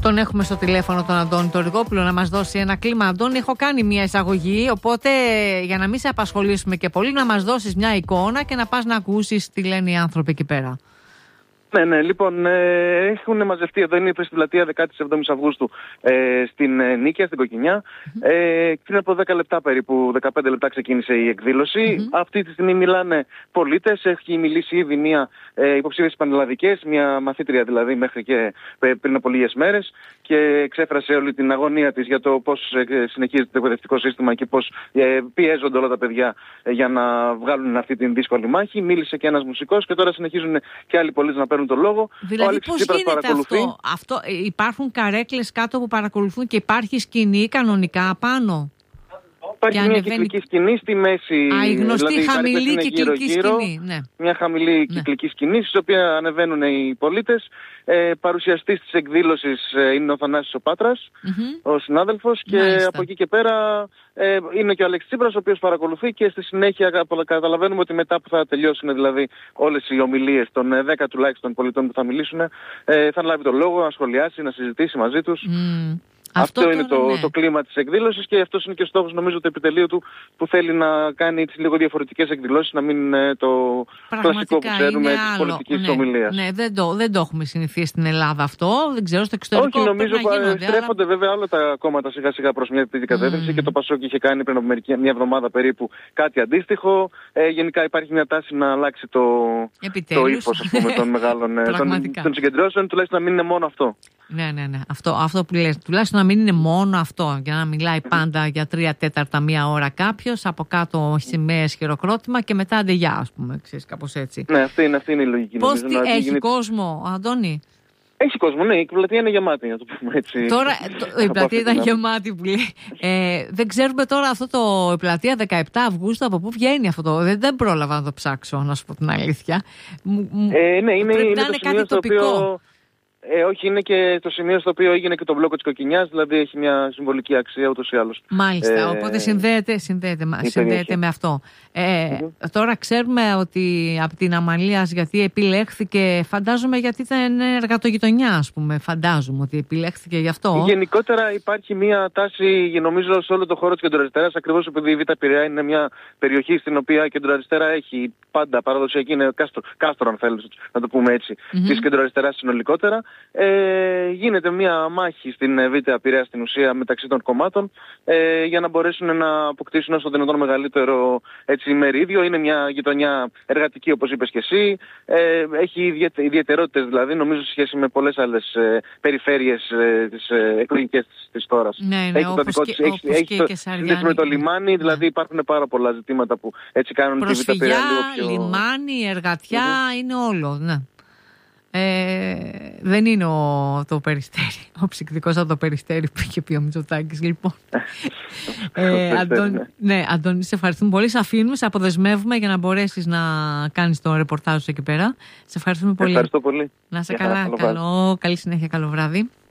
Τον έχουμε στο τηλέφωνο τον Αντώνη Τορικόπουλο να μας δώσει ένα κλίμα. Αντώνη, έχω κάνει μια εισαγωγή, οπότε για να μην σε απασχολήσουμε και πολύ, να μας δώσεις μια εικόνα και να πας να ακούσεις τι λένε οι άνθρωποι εκεί πέρα. Ναι, λοιπόν, έχουν μαζευτεί εδώ, είναι στην πλατεία 17 Αυγούστου στην Νίκαια, στην Κοκκινιά. Πριν από 10 λεπτά περίπου, 15 λεπτά ξεκίνησε η εκδήλωση. Αυτή τη στιγμή μιλάνε πολίτες, έχει μιλήσει ήδη μια υποψήφια στις πανελλαδικές, μια μαθήτρια δηλαδή μέχρι και πριν από λίγες μέρες, και εξέφρασε όλη την αγωνία της για το πώς συνεχίζεται το εκπαιδευτικό σύστημα και πώς πιέζονται όλα τα παιδιά για να βγάλουν αυτή την δύσκολη μάχη. Μίλησε και ένας μουσικός και τώρα συνεχίζουν και άλλοι πολίτες να παίρνουν το λόγο. Δηλαδή πώς γίνεται αυτό? Υπάρχουν καρέκλες κάτω που παρακολουθούν και υπάρχει σκηνή κανονικά πάνω? Υπάρχει μια κυκλική σκηνή στη μέση. Η γνωστή δηλαδή, χαμηλή κυκλική σκηνή. Ναι. Μια χαμηλή κυκλική σκηνή, στην οποία ανεβαίνουν οι πολίτες. Παρουσιαστής της εκδήλωσης είναι ο Θανάσης ο Πάτρας, ο συνάδελφος, και από εκεί και πέρα είναι και ο Αλέξης Τσίπρας, ο οποίος παρακολουθεί, και στη συνέχεια καταλαβαίνουμε ότι μετά που θα τελειώσουν δηλαδή όλες οι ομιλίες των 10 τουλάχιστον πολιτών που θα μιλήσουν, θα λάβει το λόγο, να σχολιάσει, να συζητήσει μαζί τους. Αυτό είναι το κλίμα της εκδήλωσης, και αυτός είναι και ο στόχος, νομίζω, του επιτελείου του, που θέλει να κάνει τις λίγο διαφορετικές εκδηλώσεις, να μην είναι το κλασικό που ξέρουμε της πολιτικής ομιλίας. Ναι, δεν το έχουμε συνηθίσει στην Ελλάδα αυτό. Δεν ξέρω, στο εξωτερικό. Όχι, νομίζω στρέφονται βέβαια όλα τα κόμματα σιγά σιγά προς μια τέτοια κατεύθυνση, και το Πασόκ είχε κάνει πριν από μια εβδομάδα περίπου κάτι αντίστοιχο. Γενικά υπάρχει μια τάση να αλλάξει το ύφος, ας πούμε, των μεγάλων των συγκεντρώσεων, τουλάχιστον να μην είναι μόνο αυτό. Ναι. Αυτό που λες. Τουλάχιστον να μην είναι μόνο αυτό. Για να μιλάει πάντα για 3/4 μία ώρα κάποιος, από κάτω σημαίες, χειροκρότημα, και μετά αντεγιά, ας πούμε. Ξέρεις, κάπως έτσι. Ναι, αυτή είναι η λογική. Πώς έχει κόσμο, Αντώνη? Έχει κόσμο, ναι. Η πλατεία είναι γεμάτη, να το πούμε έτσι. Τώρα η πλατεία ήταν γεμάτη που λέει. Δεν ξέρουμε τώρα η πλατεία 17 Αυγούστου από πού βγαίνει αυτό. Δεν πρόλαβα να το ψάξω, να σου πω την αλήθεια. Ναι, είναι το κάτι τοπικό. Όχι, είναι και το σημείο στο οποίο έγινε και το μπλόκο της Κοκκινιάς, δηλαδή έχει μια συμβολική αξία ούτως ή άλλως. Μάλιστα, οπότε συνδέεται με αυτό. Τώρα ξέρουμε ότι από την Αμαλίας, γιατί επιλέχθηκε, φαντάζομαι γιατί ήταν εργατογειτονιά, ας πούμε, φαντάζομαι ότι επιλέχθηκε γι' αυτό. Γενικότερα υπάρχει μια τάση, νομίζω, σε όλο το χώρο της κεντροαριστεράς, ακριβώς επειδή η Β' Πειραιά είναι μια περιοχή στην οποία η κεντροαριστερά έχει πάντα παραδοσιακή, είναι κάστρο αν θέλεις να το πούμε έτσι, της κεντροαριστεράς συνολικότερα. Γίνεται μια μάχη στην Β' Πειραιά στην ουσία μεταξύ των κομμάτων, για να μπορέσουν να αποκτήσουν όσο δυνατόν μεγαλύτερο μερίδιο. Είναι μια γειτονιά εργατική, όπως είπες και εσύ. Έχει ιδιαιτερότητες δηλαδή, νομίζω, σε σχέση με πολλές άλλες περιφέρειες εκλογικές της χώρας. Ναι, έχει με το λιμάνι, δηλαδή υπάρχουν πάρα πολλά ζητήματα που έτσι κάνουν τη Β' Πειραιά λίγο πιο... λιμάνι, εργατιά, είναι όλο, ναι. Δεν είναι το Περιστέρι, ο ψυκτικός από το Περιστέρι που είχε πει ο Μητσοτάκης, λοιπόν. Αντώνη, σε ευχαριστούμε πολύ. Σε αφήνουμε, σε αποδεσμεύουμε για να μπορέσεις να κάνεις το ρεπορτάζ σου εκεί πέρα. Σε ευχαριστούμε πολύ. Ευχαριστώ πολύ. Να είσαι καλά, καλή συνέχεια, καλό βράδυ.